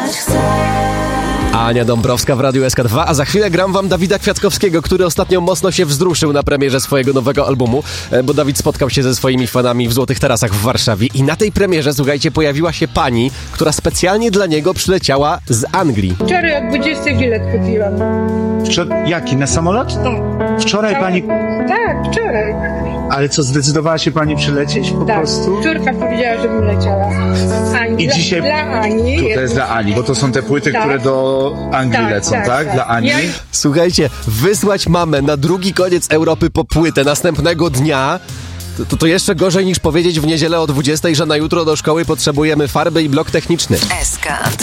chcę. Ania Dąbrowska w Radiu SK2, a za chwilę gram wam Dawida Kwiatkowskiego, który ostatnio mocno się wzruszył na premierze swojego nowego albumu, bo Dawid spotkał się ze swoimi fanami w Złotych Tarasach w Warszawie i na tej premierze, słuchajcie, pojawiła się pani, która specjalnie dla niego przyleciała z Anglii. Wczoraj o 20 bilet kupiłam. Jaki? Na samolot? Wczoraj pani... Tak, wczoraj. Ale co, zdecydowała się pani przylecieć po prostu? Córka powiedziała, żebym leciała. Ani, I dzisiaj... Dla Ani. To jest dla Ani, bo to są te płyty, Tak. które do Anglii lecą, tak? Dla Ani. Słuchajcie, wysłać mamę na drugi koniec Europy po płytę następnego dnia, to jeszcze gorzej niż powiedzieć w niedzielę o 20, że na jutro do szkoły potrzebujemy farby i blok techniczny. SK.